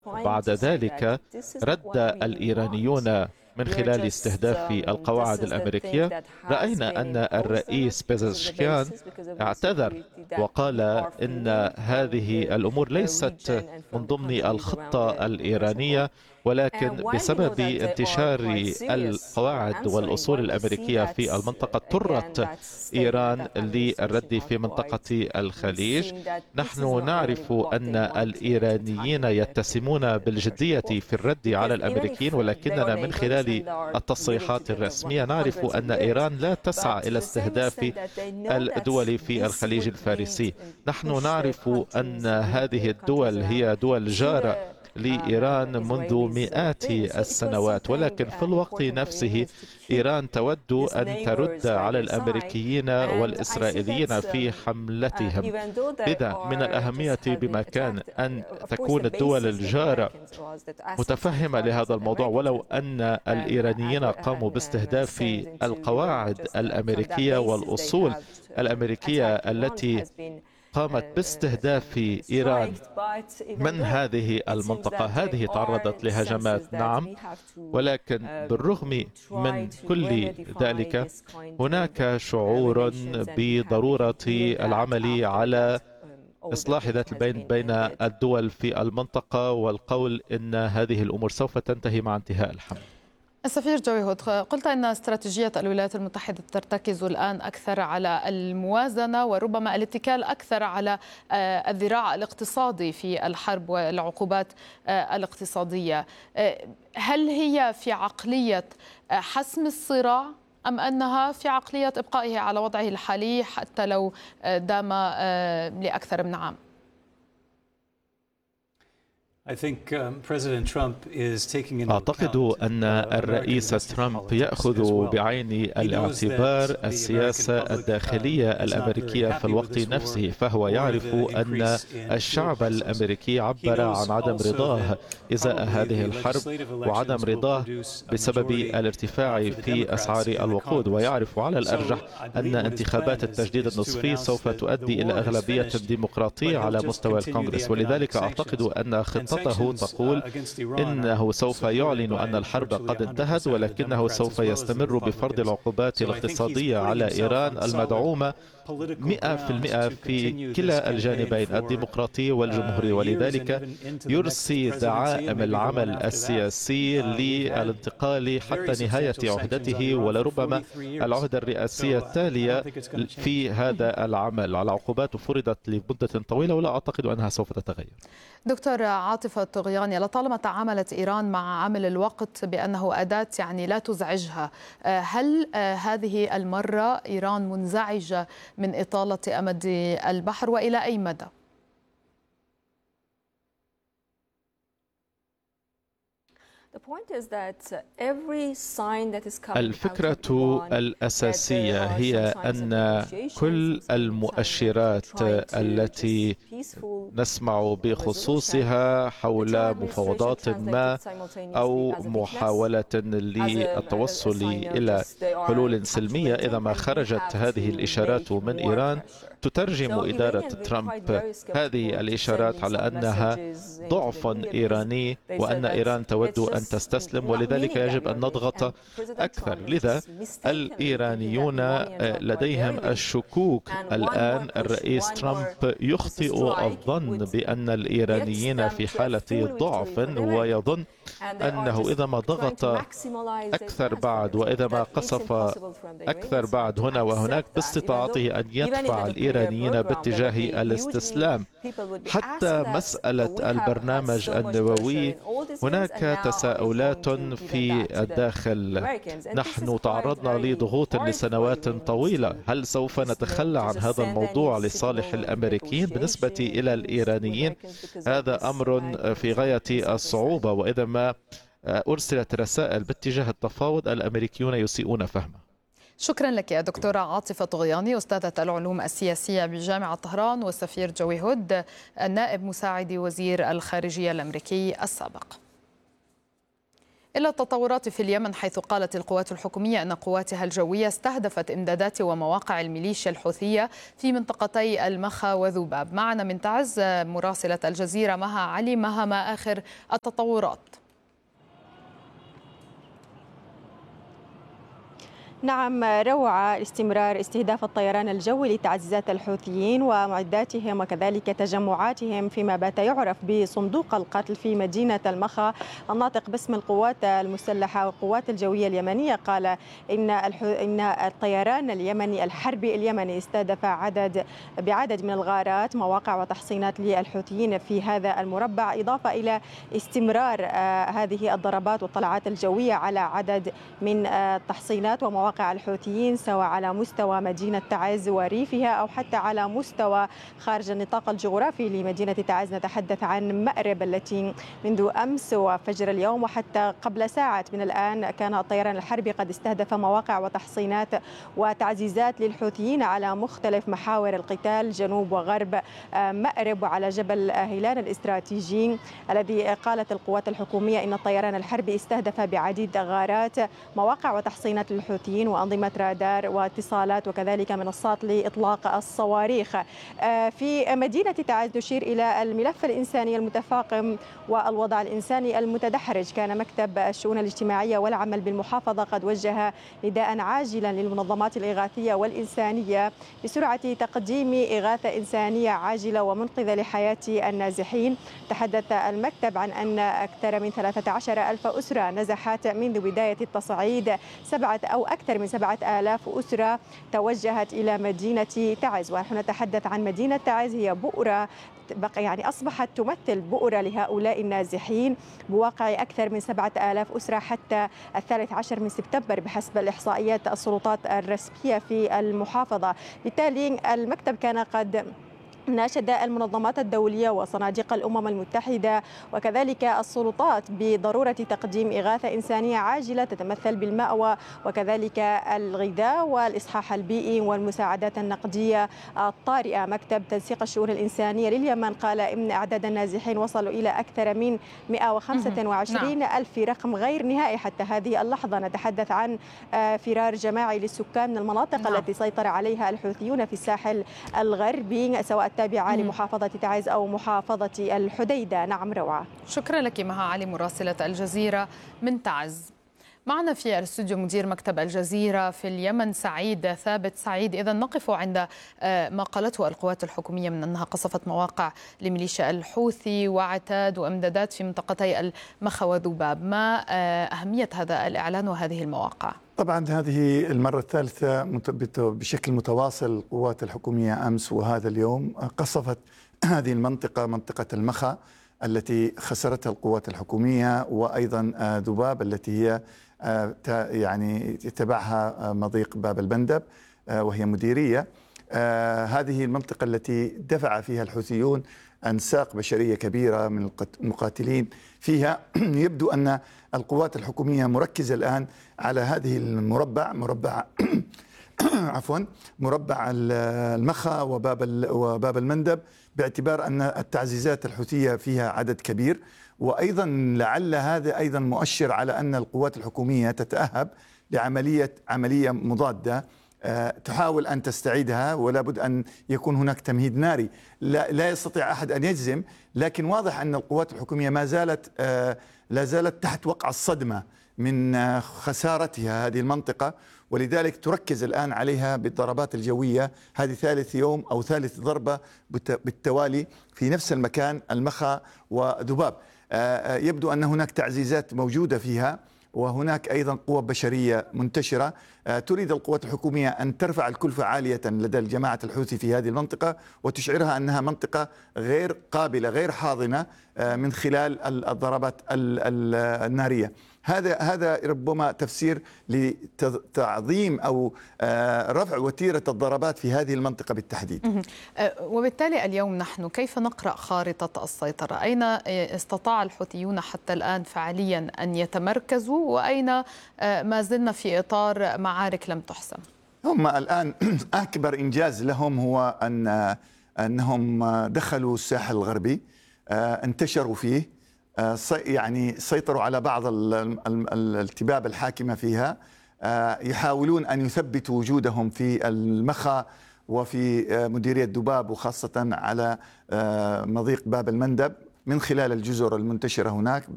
بعد ذلك رد الإيرانيون من خلال استهداف القواعد الأمريكية. رأينا أن الرئيس بيزشكيان اعتذر وقال إن هذه الأمور ليست من ضمن الخطة الإيرانية، ولكن بسبب انتشار القواعد والأصول الأمريكية في المنطقة اضطرت إيران للرد في منطقة الخليج. نحن نعرف أن الإيرانيين يتسمون بالجدية في الرد على الأمريكيين، ولكننا من خلال التصريحات الرسمية نعرف أن إيران لا تسعى إلى استهداف الدول في الخليج الفارسي. نحن نعرف أن هذه الدول هي دول جارة لإيران منذ مئات السنوات، ولكن في الوقت نفسه إيران تود أن ترد على الأمريكيين والإسرائيليين في حملتهم. لذا من الأهمية بمكان أن تكون الدول الجارة متفهمة لهذا الموضوع، ولو أن الإيرانيين قاموا باستهداف القواعد الأمريكية والأصول الأمريكية التي قامت باستهداف إيران من هذه المنطقة. هذه تعرضت لهجمات، نعم، ولكن بالرغم من كل ذلك هناك شعور بضرورة العمل على إصلاح ذات البين بين الدول في المنطقة، والقول إن هذه الأمور سوف تنتهي مع انتهاء الحمل. السفير جوي هوت، قلت أن استراتيجية الولايات المتحدة ترتكز الآن أكثر على الموازنة وربما الاتكال أكثر على الذراع الاقتصادي في الحرب والعقوبات الاقتصادية. هل هي في عقلية حسم الصراع أم أنها في عقلية إبقائه على وضعه الحالي حتى لو دام لأكثر من عام؟ أعتقد أن الرئيس ترامب يأخذ بعين الاعتبار السياسة الداخلية الأمريكية في الوقت نفسه، فهو يعرف أن الشعب الأمريكي عبر عن عدم رضاه إزاء هذه الحرب وعدم رضاه بسبب الارتفاع في أسعار الوقود، ويعرف على الأرجح أن انتخابات التجديد النصفي سوف تؤدي إلى أغلبية ديمقراطية على مستوى الكونغرس. ولذلك أعتقد أن خطته تقول إنه سوف يعلن أن الحرب قد انتهت، ولكنه سوف يستمر بفرض العقوبات الاقتصادية على إيران المدعومة 100% في كلا الجانبين الديمقراطي والجمهوري، ولذلك يرسي دعائم العمل السياسي للانتقال حتى نهاية عهدته ولربما العهدة الرئاسية التالية في هذا العمل على عقوبات فرضت لمدة طويلة، ولا أعتقد أنها سوف تتغير. دكتور عاطفة طغياني، لطالما تعاملت إيران مع عامل الوقت بأنه أداة يعني لا تزعجها، هل هذه المرة إيران منزعجة من إطالة أمد البحر وإلى أي مدى؟ الفكرة الأساسية هي أن كل المؤشرات التي نسمع بخصوصها حول مفاوضات ما أو محاولة للتوصل إلى حلول سلمية، إذا ما خرجت هذه الإشارات من إيران تترجم إدارة ترامب هذه الإشارات على أنها ضعف إيراني وأن إيران تود أن تستسلم، ولذلك يجب أن نضغط أكثر. لذا الإيرانيون لديهم الشكوك الآن. الرئيس ترامب يخطئ الظن بأن الإيرانيين في حالة ضعف، ويظن أنه إذا ما ضغط أكثر بعد وإذا ما قصف أكثر بعد هنا وهناك باستطاعته أن يدفع الإيرانيين باتجاه الاستسلام. حتى مسألة البرنامج النووي هناك تساؤلات في الداخل. نحن تعرضنا لضغوط لسنوات طويلة، هل سوف نتخلى عن هذا الموضوع لصالح الأمريكيين؟ بالنسبة إلى الإيرانيين هذا أمر في غاية الصعوبة، وإذا ما أرسلت رسائل باتجاه التفاوض الأمريكيون يسيئون فهمه. شكرا لك يا دكتورة عاطفة طغياني، أستاذة العلوم السياسية بجامعة طهران، والسفير جوي هود النائب مساعد وزير الخارجية الأمريكي السابق. إلى التطورات في اليمن، حيث قالت القوات الحكومية أن قواتها الجوية استهدفت إمدادات ومواقع الميليشيا الحوثية في منطقتي المخا وذباب. معنا من تعز مراسلة الجزيرة مها علي. مها، ما آخر التطورات؟ نعم روعة، استمرار استهداف الطيران الجوي لتعزيزات الحوثيين ومعداتهم وكذلك تجمعاتهم فيما بات يعرف بصندوق القتل في مدينة المخا. الناطق باسم القوات المسلحة والقوات الجوية اليمنية قال إن الطيران اليمني الحربي اليمني استهدف بعدد من الغارات مواقع وتحصينات للحوثيين في هذا المربع، إضافة إلى استمرار هذه الضربات والطلعات الجوية على عدد من التحصينات ومواقع الحوثيين، سواء على مستوى مدينة تعز وريفها أو حتى على مستوى خارج النطاق الجغرافي لمدينة تعز. نتحدث عن مأرب التي منذ أمس وفجر اليوم وحتى قبل ساعات من الآن كان الطيران الحربي قد استهدف مواقع وتحصينات وتعزيزات للحوثيين على مختلف محاور القتال جنوب وغرب مأرب وعلى جبل هيلان الاستراتيجي، الذي قالت القوات الحكومية إن الطيران الحربي استهدف بعديد غارات مواقع وتحصينات للحوثيين وأنظمة رادار واتصالات وكذلك منصات لإطلاق الصواريخ. في مدينة تعز نشير إلى الملف الإنساني المتفاقم والوضع الإنساني المتدحرج. كان مكتب الشؤون الاجتماعية والعمل بالمحافظة قد وجه نداء عاجلا للمنظمات الإغاثية والإنسانية بسرعة تقديم إغاثة إنسانية عاجلة ومنقذة لحياة النازحين. تحدث المكتب عن أن أكثر من 13,000 أسرة نزحت منذ بداية التصعيد، أكثر من 7,000 أسرة توجهت إلى مدينة تعز. ونحن نتحدث عن مدينة تعز، هي بؤرة يعني أصبحت تمثل بؤرة لهؤلاء النازحين بواقع أكثر من 7,000 أسرة حتى 13 من سبتمبر بحسب الإحصائيات السلطات الرسمية في المحافظة. بالتالي المكتب كان قد ناشد المنظمات الدولية وصناديق الأمم المتحدة وكذلك السلطات بضرورة تقديم إغاثة إنسانية عاجلة تتمثل بالمأوى وكذلك الغذاء والإصحاح البيئي والمساعدات النقدية الطارئة. مكتب تنسيق الشؤون الإنسانية لليمن قال إن أعداد النازحين وصلوا إلى أكثر من 125 ألف، رقم غير نهائي حتى هذه اللحظة. نتحدث عن فرار جماعي للسكان من المناطق التي سيطر عليها الحوثيون في الساحل الغربي، سواء التابعة لمحافظة تعز أو محافظة الحديدة. نعم روعة. شكرا لك مها علي مراسلة الجزيرة من تعز. معنا في الاستوديو مدير مكتب الجزيرة في اليمن سعيد ثابت. سعيد، إذا نقف عند ما قالته القوات الحكومية من أنها قصفت مواقع لميليشيا الحوثي وعتاد وامدادات في منطقتي المخا وذباب، ما أهمية هذا الإعلان وهذه المواقع؟ طبعا هذه المرة الثالثة بشكل متواصل القوات الحكومية أمس وهذا اليوم قصفت هذه المنطقة، منطقة المخا التي خسرتها القوات الحكومية، وأيضا ذباب التي هي يعني يتبعها مضيق باب المندب وهي مديرية. هذه المنطقة التي دفع فيها الحوثيون أنساق بشرية كبيرة من المقاتلين فيها. يبدو أن القوات الحكومية مركزة الآن على هذه مربع المخا وباب المندب، باعتبار أن التعزيزات الحوثية فيها عدد كبير، وأيضا لعل هذا أيضا مؤشر على أن القوات الحكومية تتأهب عملية مضادة تحاول أن تستعيدها، ولا بد أن يكون هناك تمهيد ناري. لا يستطيع أحد أن يجزم، لكن واضح أن القوات الحكومية لا زالت تحت وقع الصدمة من خسارتها هذه المنطقة، ولذلك تركز الآن عليها بالضربات الجوية. هذه ثالث يوم أو ثالث ضربة بالتوالي في نفس المكان، المخا وذباب. يبدو أن هناك تعزيزات موجودة فيها، وهناك أيضا قوى بشرية منتشرة. تريد القوات الحكومية أن ترفع الكلفة عالية لدى الجماعة الحوثي في هذه المنطقة وتشعرها أنها منطقة غير قابلة غير حاضنة من خلال الضربات النارية. هذا ربما تفسير لتعظيم أو رفع وتيرة الضربات في هذه المنطقة بالتحديد. وبالتالي اليوم نحن كيف نقرأ خارطة السيطرة؟ أين استطاع الحوثيون حتى الآن فعليا أن يتمركزوا، وأين ما زلنا في إطار معارك لم تحسم؟ هم الآن أكبر إنجاز لهم هو أنهم دخلوا الساحل الغربي، انتشروا فيه، يعني سيطروا على بعض الالتباب الحاكمة فيها، يحاولون أن يثبتوا وجودهم في المخا وفي مديرية دباب، وخاصة على مضيق باب المندب من خلال الجزر المنتشرة هناك